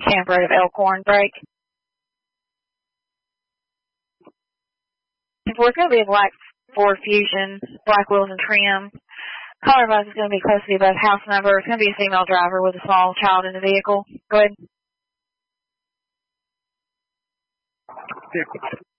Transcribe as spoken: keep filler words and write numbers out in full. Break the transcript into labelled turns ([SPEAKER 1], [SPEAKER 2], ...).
[SPEAKER 1] Camp Road of Elkhorn, break. It's going to be a black Ford Fusion, black wheels and trim. Color bus is going to be close to the above house number. It's going to be a female driver with a small child in the vehicle. Go ahead.